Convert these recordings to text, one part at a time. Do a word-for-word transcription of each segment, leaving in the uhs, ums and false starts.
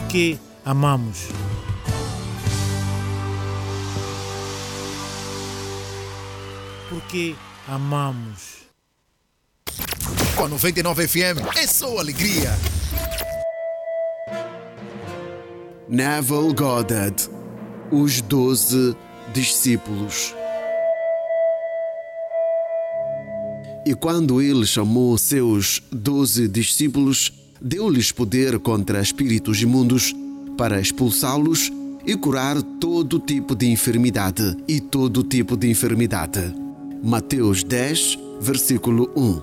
Porque amamos. Porque amamos. Com a noventa e nove F M é só alegria. Neville Goddard, os doze discípulos. E quando ele chamou seus doze discípulos, deu-lhes poder contra espíritos imundos para expulsá-los e curar todo tipo de enfermidade e todo tipo de enfermidade. Mateus dez, versículo um.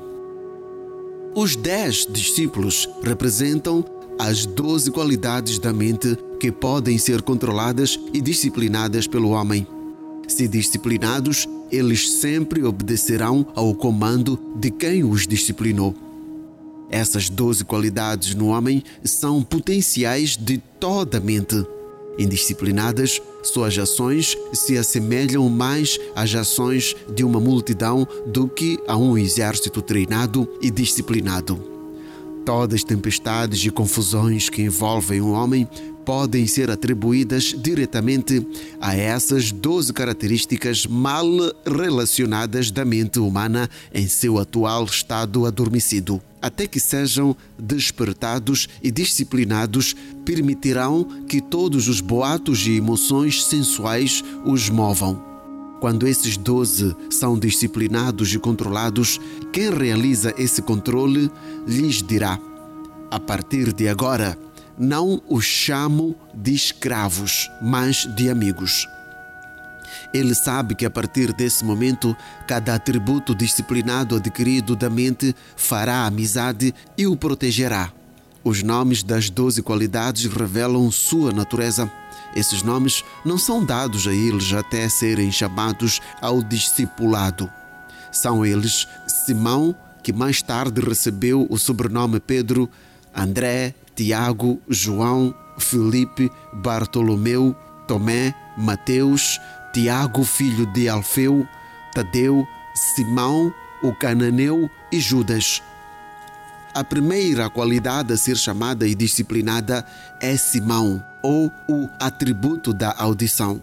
Os dez discípulos representam as doze qualidades da mente que podem ser controladas e disciplinadas pelo homem. Se disciplinados, eles sempre obedecerão ao comando de quem os disciplinou. Essas doze qualidades no homem são potenciais de toda a mente. Indisciplinadas, suas ações se assemelham mais às ações de uma multidão do que a um exército treinado e disciplinado. Todas as tempestades e confusões que envolvem o homem podem ser atribuídas diretamente a essas doze características mal relacionadas da mente humana em seu atual estado adormecido. Até que sejam despertados e disciplinados, permitirão que todos os boatos e emoções sensuais os movam. Quando esses doze são disciplinados e controlados, quem realiza esse controle lhes dirá: a partir de agora, não os chamo de escravos, mas de amigos. Ele sabe que a partir desse momento, cada atributo disciplinado adquirido da mente fará amizade e o protegerá. Os nomes das doze qualidades revelam sua natureza. Esses nomes não são dados a eles até serem chamados ao discipulado. São eles Simão, que mais tarde recebeu o sobrenome Pedro, André, Tiago, João, Filipe, Bartolomeu, Tomé, Mateus, Tiago, filho de Alfeu, Tadeu, Simão, o cananeu e Judas. A primeira qualidade a ser chamada e disciplinada é Simão, ou o atributo da audição.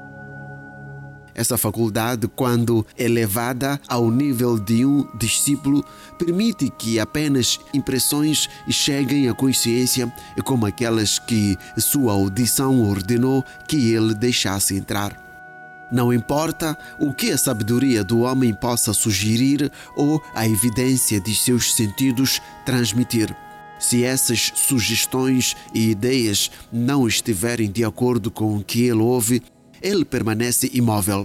Essa faculdade, quando elevada ao nível de um discípulo, permite que apenas impressões cheguem à consciência, como aquelas que sua audição ordenou que ele deixasse entrar. Não importa o que a sabedoria do homem possa sugerir ou a evidência de seus sentidos transmitir. Se essas sugestões e ideias não estiverem de acordo com o que ele ouve, ele permanece imóvel.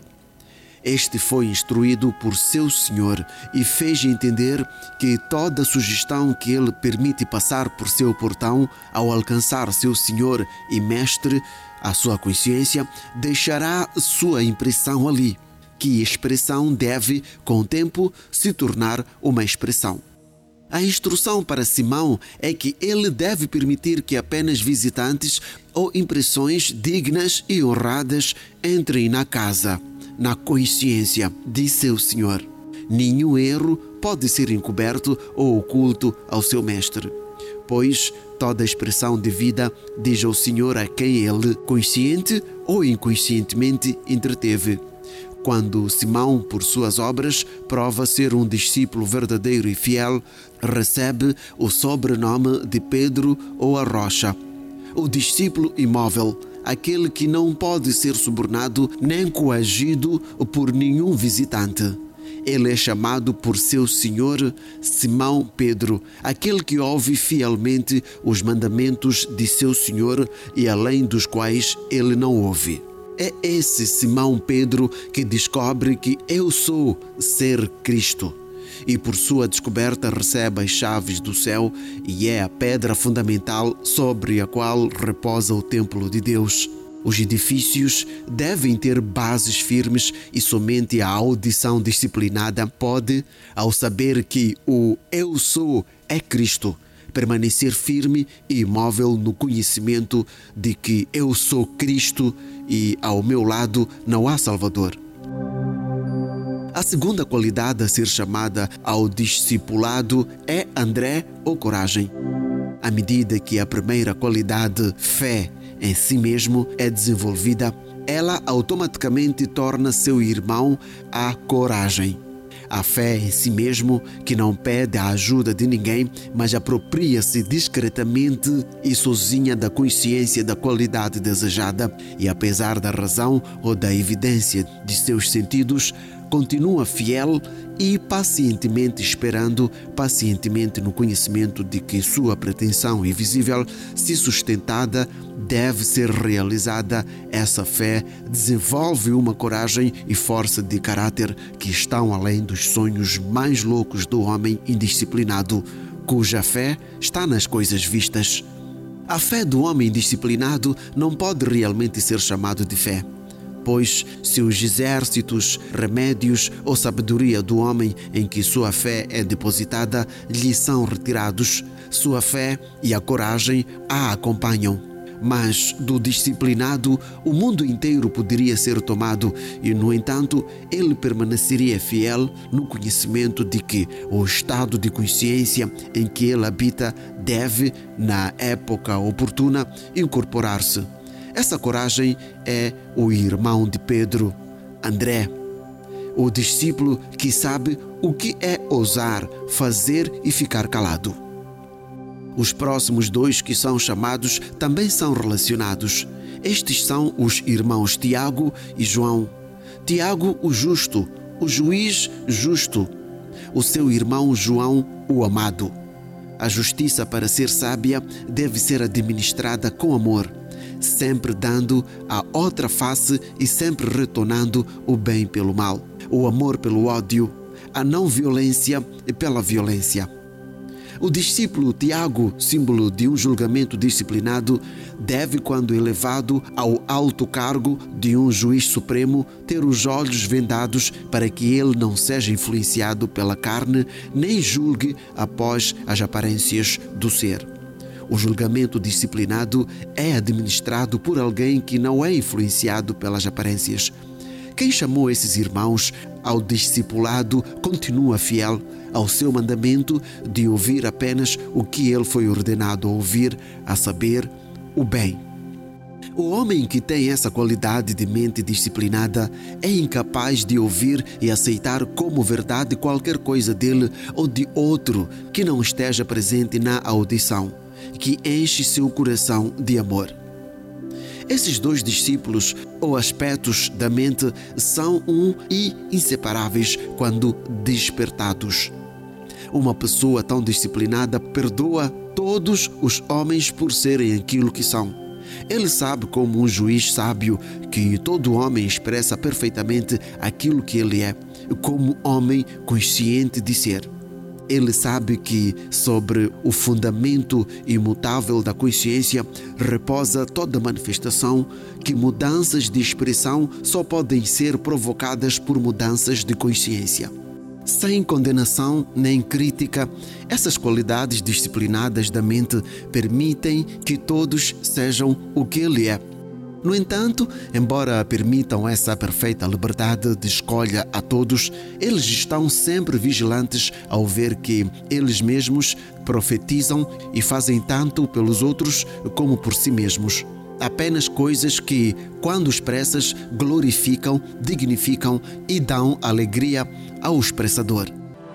Este foi instruído por seu senhor e fez entender que toda sugestão que ele permite passar por seu portão, ao alcançar seu senhor e mestre, a sua consciência, deixará sua impressão ali, que expressão deve, com o tempo, se tornar uma expressão. A instrução para Simão é que ele deve permitir que apenas visitantes ou impressões dignas e honradas entrem na casa, na consciência de seu senhor. Nenhum erro pode ser encoberto ou oculto ao seu mestre, pois toda expressão de vida diz ao Senhor a quem ele, consciente ou inconscientemente, entreteve. Quando Simão, por suas obras, prova ser um discípulo verdadeiro e fiel, recebe o sobrenome de Pedro ou a Rocha, o discípulo imóvel, aquele que não pode ser subornado nem coagido por nenhum visitante. Ele é chamado por seu senhor Simão Pedro, aquele que ouve fielmente os mandamentos de seu senhor e além dos quais ele não ouve. É esse Simão Pedro que descobre que eu sou ser Cristo e por sua descoberta recebe as chaves do céu e é a pedra fundamental sobre a qual reposa o templo de Deus. Os edifícios devem ter bases firmes e somente a audição disciplinada pode, ao saber que o eu sou é Cristo, permanecer firme e imóvel no conhecimento de que eu sou Cristo e ao meu lado não há Salvador. A segunda qualidade a ser chamada ao discipulado é André ou coragem. À medida que a primeira qualidade, fé em si mesmo, é desenvolvida, ela automaticamente torna seu irmão a coragem. A fé em si mesmo, que não pede a ajuda de ninguém, mas apropria-se discretamente e sozinha da consciência da qualidade desejada e, apesar da razão ou da evidência de seus sentidos, continua fiel e pacientemente esperando, pacientemente no conhecimento de que sua pretensão invisível, se sustentada, deve ser realizada. Essa fé desenvolve uma coragem e força de caráter que estão além dos sonhos mais loucos do homem indisciplinado, cuja fé está nas coisas vistas. A fé do homem indisciplinado não pode realmente ser chamado de fé, pois se os exércitos, remédios ou sabedoria do homem em que sua fé é depositada lhe são retirados, sua fé e a coragem a acompanham. Mas do disciplinado o mundo inteiro poderia ser tomado e, no entanto, ele permaneceria fiel no conhecimento de que o estado de consciência em que ele habita deve, na época oportuna, incorporar-se. Essa coragem é o irmão de Pedro, André, o discípulo que sabe o que é ousar, fazer e ficar calado. Os próximos dois que são chamados também são relacionados. Estes são os irmãos Tiago e João. Tiago, o justo, o juiz justo. O seu irmão João, o amado. A justiça, para ser sábia, deve ser administrada com amor, sempre dando a outra face e sempre retornando o bem pelo mal, o amor pelo ódio, a não violência pela violência. O discípulo Tiago, símbolo de um julgamento disciplinado, deve, quando elevado ao alto cargo de um juiz supremo, ter os olhos vendados para que ele não seja influenciado pela carne, nem julgue após as aparências do ser. O julgamento disciplinado é administrado por alguém que não é influenciado pelas aparências. Quem chamou esses irmãos ao discipulado continua fiel ao seu mandamento de ouvir apenas o que ele foi ordenado a ouvir, a saber, o bem. O homem que tem essa qualidade de mente disciplinada é incapaz de ouvir e aceitar como verdade qualquer coisa dele ou de outro que não esteja presente na audição, que enche seu coração de amor. Esses dois discípulos ou aspectos da mente são um e inseparáveis quando despertados. Uma pessoa tão disciplinada perdoa todos os homens por serem aquilo que são. Ele sabe, como um juiz sábio, que todo homem expressa perfeitamente aquilo que ele é, como homem consciente de ser. Ele sabe que sobre o fundamento imutável da consciência reposa toda manifestação, que mudanças de expressão só podem ser provocadas por mudanças de consciência. Sem condenação nem crítica, essas qualidades disciplinadas da mente permitem que todos sejam o que ele é. No entanto, embora permitam essa perfeita liberdade de escolha a todos, eles estão sempre vigilantes ao ver que eles mesmos profetizam e fazem tanto pelos outros como por si mesmos. Apenas coisas que, quando expressas, glorificam, dignificam e dão alegria ao expressador.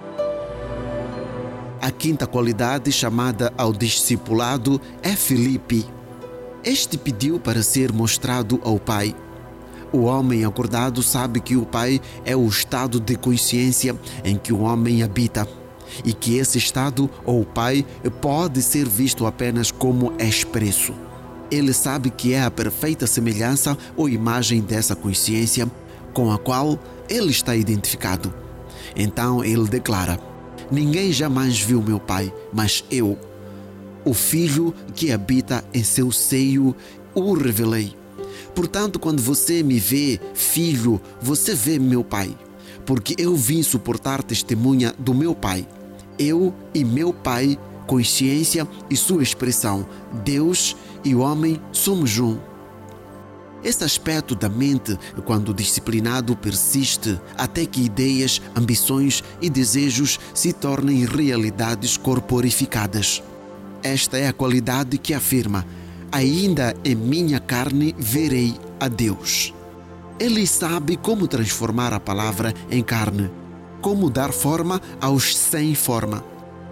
A quinta qualidade chamada ao discipulado é Filipe. Este pediu para ser mostrado ao Pai. O homem acordado sabe que o Pai é o estado de consciência em que o homem habita e que esse estado, ou Pai, pode ser visto apenas como expresso. Ele sabe que é a perfeita semelhança ou imagem dessa consciência com a qual ele está identificado. Então ele declara: ninguém jamais viu meu Pai, mas eu, o Filho que habita em seu seio, o revelei. Portanto, quando você me vê, filho, você vê meu Pai, porque eu vim suportar testemunha do meu Pai. Eu e meu Pai, consciência e sua expressão, Deus e o homem, somos um. Esse aspecto da mente, quando disciplinado, persiste até que ideias, ambições e desejos se tornem realidades corporificadas. esta é a qualidade que afirma: ainda em minha carne verei a Deus. Ele sabe como transformar a palavra em carne, como dar forma aos sem forma.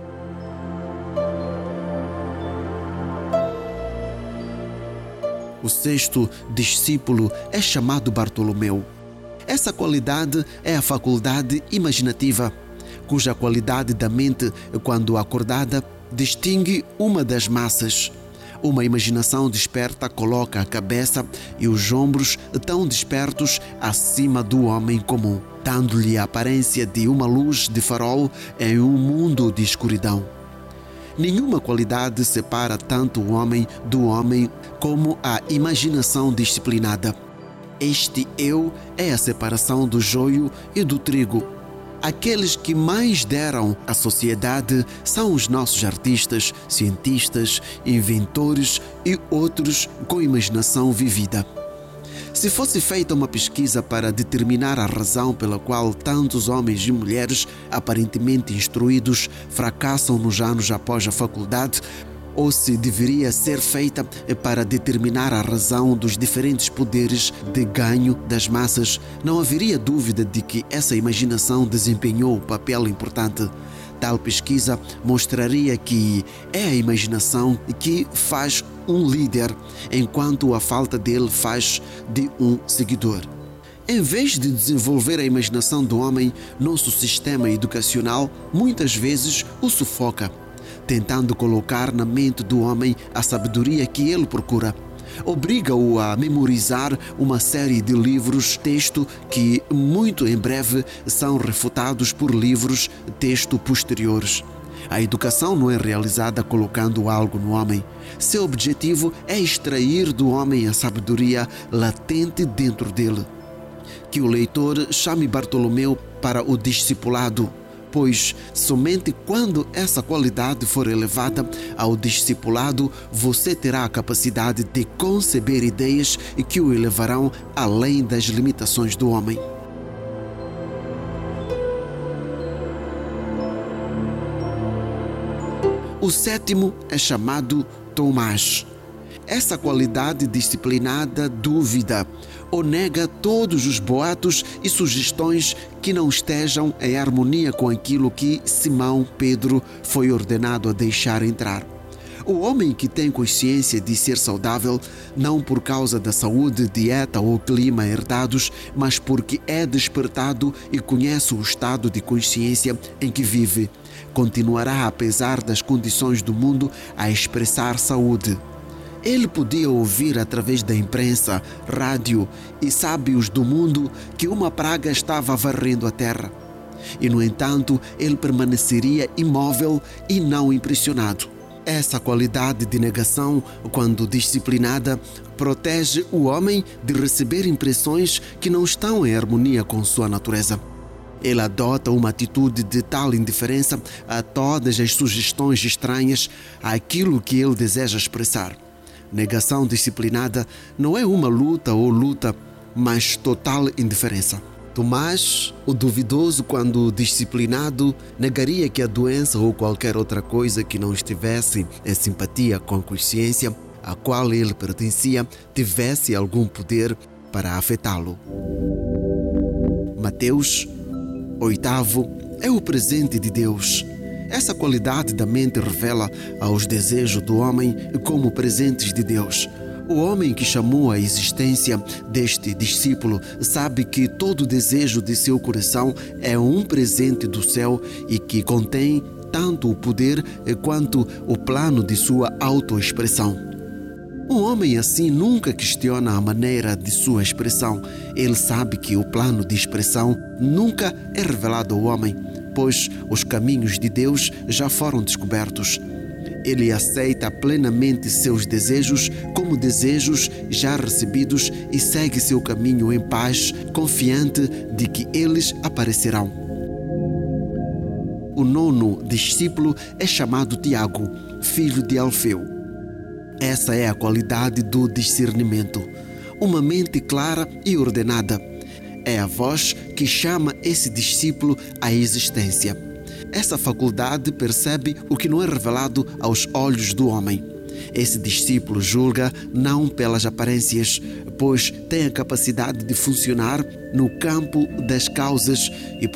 O sexto discípulo é chamado Bartolomeu. Essa qualidade é a faculdade imaginativa, cuja qualidade da mente, quando acordada, distingue uma das massas. Uma imaginação desperta coloca a cabeça e os ombros tão despertos acima do homem comum, dando-lhe a aparência de uma luz de farol em um mundo de escuridão. Nenhuma qualidade separa tanto o homem do homem como a imaginação disciplinada. Este eu é a separação do joio e do trigo. Aqueles que mais deram à sociedade são os nossos artistas, cientistas, inventores e outros com imaginação vivida. Se fosse feita uma pesquisa para determinar a razão pela qual tantos homens e mulheres aparentemente instruídos fracassam nos anos após a faculdade, ou se deveria ser feita para determinar a razão dos diferentes poderes de ganho das massas, não haveria dúvida de que essa imaginação desempenhou um papel importante. Tal pesquisa mostraria que é a imaginação que faz um líder, enquanto a falta dele faz de um seguidor. Em vez de desenvolver a imaginação do homem, nosso sistema educacional muitas vezes o sufoca, tentando colocar na mente do homem a sabedoria que ele procura. Obriga-o a memorizar uma série de livros-texto que, muito em breve, são refutados por livros-texto posteriores. A educação não é realizada colocando algo no homem. Seu objetivo é extrair do homem a sabedoria latente dentro dele. Que o leitor chame Bartolomeu para o discipulado, pois somente quando essa qualidade for elevada ao discipulado, você terá a capacidade de conceber ideias que o elevarão além das limitações do homem. O sétimo é chamado Tomás. Essa qualidade disciplinada dúvida ou nega todos os boatos e sugestões que não estejam em harmonia com aquilo que Simão Pedro foi ordenado a deixar entrar. O homem que tem consciência de ser saudável, não por causa da saúde, dieta ou clima herdados, mas porque é despertado e conhece o estado de consciência em que vive, continuará, apesar das condições do mundo, a expressar saúde. Ele podia ouvir através da imprensa, rádio e sábios do mundo que uma praga estava varrendo a terra. E, no entanto, ele permaneceria imóvel e não impressionado. Essa qualidade de negação, quando disciplinada, protege o homem de receber impressões que não estão em harmonia com sua natureza. Ele adota uma atitude de tal indiferença a todas as sugestões estranhas àquilo que ele deseja expressar. Negação disciplinada não é uma luta ou luta, mas total indiferença. Tomás, o duvidoso, quando disciplinado, negaria que a doença ou qualquer outra coisa que não estivesse em simpatia com a consciência a qual ele pertencia tivesse algum poder para afetá-lo. Mateus, oitavo, é o presente de Deus. Essa qualidade da mente revela aos desejos do homem como presentes de Deus. O homem que chamou a existência deste discípulo sabe que todo desejo de seu coração é um presente do céu e que contém tanto o poder quanto o plano de sua autoexpressão. Um homem assim nunca questiona a maneira de sua expressão. Ele sabe que o plano de expressão nunca é revelado ao homem, pois os caminhos de Deus já foram descobertos. Ele aceita plenamente seus desejos como desejos já recebidos e segue seu caminho em paz, confiante de que eles aparecerão. O nono discípulo é chamado Tiago, filho de Alfeu. Essa é a qualidade do discernimento, uma mente clara e ordenada. É a voz que chama esse discípulo à existência. Essa faculdade percebe o que não é revelado aos olhos do homem. Esse discípulo julga não pelas aparências, pois tem a capacidade de funcionar no campo das causas e